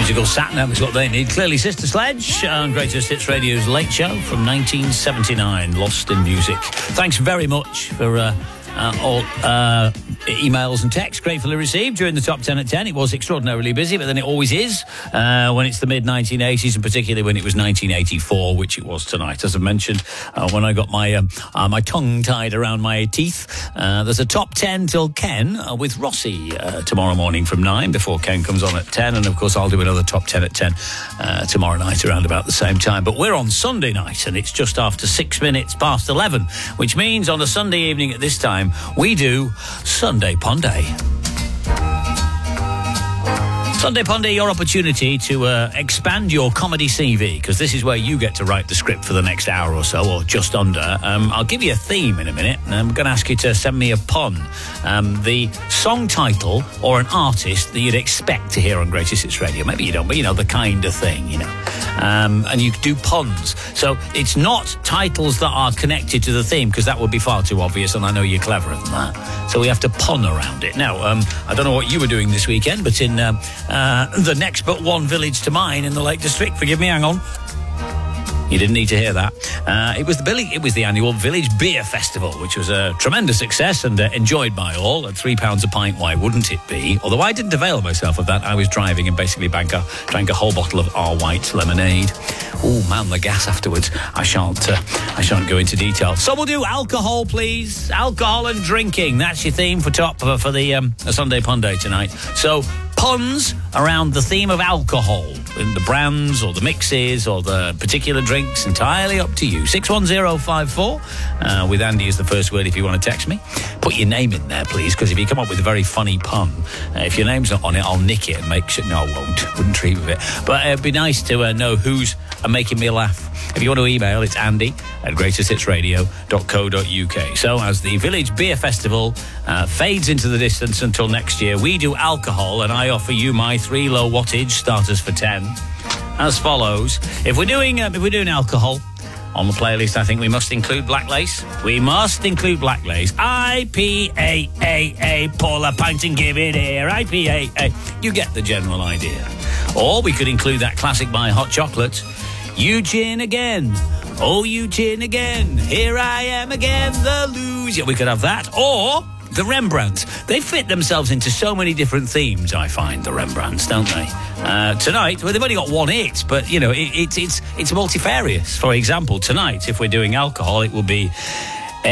Musical Satnam is what they need. Clearly Sister Sledge on Greatest Hits Radio's Late Show from 1979, Lost in Music. Thanks very much for all emails and texts gratefully received during the Top 10 at 10. It was extraordinarily busy, but then it always is when it's the mid-1980s, and particularly when it was 1984, which it was tonight. As I mentioned, when I got my my tongue tied around my teeth, there's a Top 10 till Ken with Rossi tomorrow morning from 9, before Ken comes on at 10, and of course I'll do another Top 10 at 10 tomorrow night around about the same time. But we're on Sunday night, and it's just after 6 minutes past 11, which means on a Sunday evening at this time, we do Sunday Ponday. Sunday Ponday, your opportunity to expand your comedy CV, because this is where you get to write the script for the next hour or so, or just under. I'll give you a theme in a minute, and I'm going to ask you to send me a pun. The song title or an artist that you'd expect to hear on Greatest Hits Radio. Maybe you don't, but you know, the kind of thing, you know. And you do puns. So it's not titles that are connected to the theme, because that would be far too obvious, and I know you're cleverer than that. So we have to pun around it. Now, I don't know what you were doing this weekend, but in the next but one village to mine in the Lake District, forgive me, hang on. You didn't need to hear that. It was the annual Village Beer Festival, which was a tremendous success and enjoyed by all. At £3 a pint, why wouldn't it be? Although I didn't avail myself of that. I was driving and basically drank a whole bottle of R White lemonade. Oh man, the gas afterwards. I shan't go into detail. So we'll do alcohol, please. Alcohol and drinking. That's your theme for the Sunday Ponday tonight. So puns around the theme of alcohol, in the brands or the mixes or the particular drinks, entirely up to you. 61054 with Andy as the first word if you want to text me. Put your name in there, please, because if you come up with a very funny pun, if your name's not on it, I'll nick it and make sure. No, I won't. Wouldn't treat with it. But it'd be nice to know who's making me laugh. If you want to email, it's andy@greatesthitsradio.co.uk. So as the Village Beer Festival fades into the distance until next year, we do alcohol, and I offer you my 3 low wattage starters for 10 as follows. If we're doing alcohol on the playlist, I think we must include Black Lace. We must include Black Lace. IPA, pull a pint and give it here. IPA. You get the general idea. Or we could include that classic by Hot Chocolate. You gin again. Oh, you gin again. Here I am again, the loser. We could have that. Or the Rembrandts. They fit themselves into so many different themes, I find, the Rembrandts, don't they? Tonight, well, they've only got one hit, but, you know, it's multifarious. For example, tonight, if we're doing alcohol, it will be